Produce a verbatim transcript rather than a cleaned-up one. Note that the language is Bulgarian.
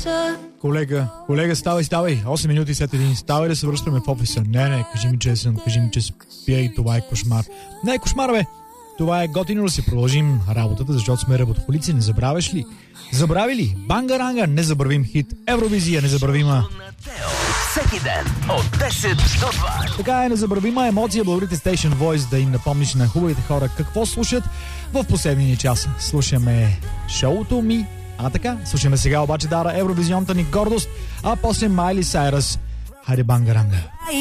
Колега, колега, ставай, ставай. осем минути след един. Ставай да се връщаме в офиса. Не, не, кажи ми, че съм, кажи ми, че спя и това е кошмар. Не е кошмар, бе. Това е готино да си продължим работата, защото сме работохолици, не забравяш ли? Забрави ли? Бангаранга, незабравим хит. Евровизия, незабравима. Всеки ден от десет до два. Така е, незабравима емоция. Благодарите Station Voice да им напомниш на хубавите хора какво слушат в последния час. Слушаме шоуто ми. А така, слушаме сега обаче Дара, евровизионната ни гордост, а после Майли Сайръс. Хайде, бангаранга.